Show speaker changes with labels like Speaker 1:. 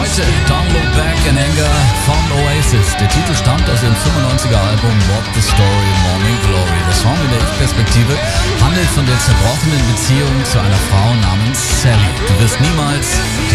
Speaker 1: Heute Don't Look Back in Anger von Oasis. Der Titel stammt aus ihrem 95er Album What the Story, Morning Glory. Der Song in der Ich-Perspektive handelt von der zerbrochenen Beziehung zu einer Frau namens Sally. Du wirst niemals